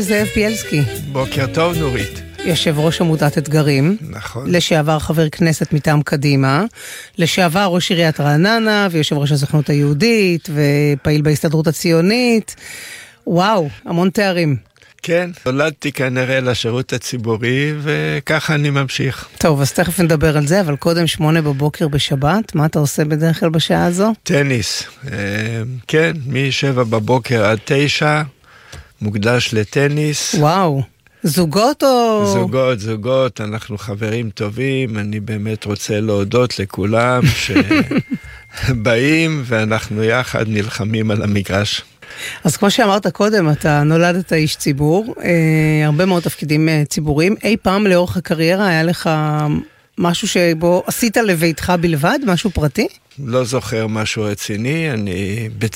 זאב בילסקי. בוקר טוב נורית. יושב ראש עמותת אתגרים. נכון. לשעבר חבר כנסת מטעם קדימה. לשעבר ראש עיריית רעננה ויושב ראש הסוכנות היהודית ופעיל בהסתדרות הציונית. וואו, המון תארים. כן, נולדתי כנראה לשירות הציבורי וככה אני ממשיך. טוב, אז תכף נדבר על זה, אבל קודם 8 בבוקר בשבת, מה אתה עושה בדרך כלל בשעה הזו? טניס. כן, מ-7 בבוקר עד 9, מוקדש לטניס. וואו. זוגות או... זוגות, אנחנו חברים טובים, אני באמת רוצה להודות לכולם שבאים ואנחנו יחד נלחמים על המגרש. אז כמו שאמרת קודם, אתה נולדת איש ציבור, הרבה מאוד תפקידים ציבוריים. אי פעם לאורך הקריירה היה לך משהו שבו עשית לביתך בלבד, משהו פרטי? לא זוכר משהו רציני, אני